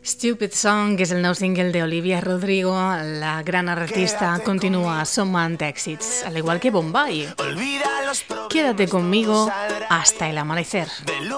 Stupid Song és el nou single d'Olivia Rodrigo. La gran artista continúa sumando éxitos, al igual que Bombay. Quédate conmigo hasta el amanecer.